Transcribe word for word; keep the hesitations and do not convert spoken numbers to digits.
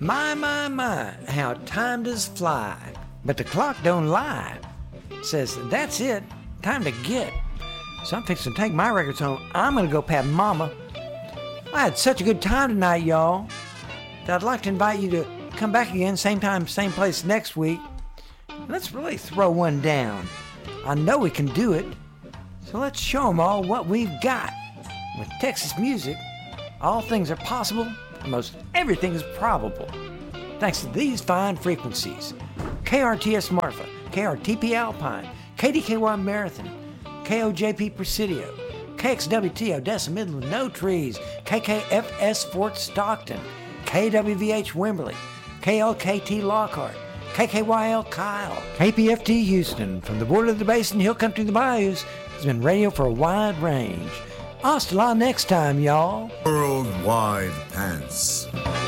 My, my, my, how time does fly. But the clock don't lie. It says, that's it, time to get. So I'm fixing to take my records home. I'm going to go pat Mama. I had such a good time tonight, y'all, that I'd like to invite you to come back again, same time, same place next week. Let's really throw one down. I know we can do it. So let's show them all what we've got. With Texas music, all things are possible, and most everything is probable. Thanks to these fine frequencies. K R T S Marfa, K R T P Alpine, K D K Y Marathon, K O J P Presidio, K X W T Odessa Midland No Trees, K K F S Fort Stockton, K W V H Wimberley, K L K T Lockhart, K K Y L Kyle, K P F T Houston, from the border of the basin, hill country to the bayous, has been radio for a wide range. Hasta la next time, y'all. Worldwide Pants.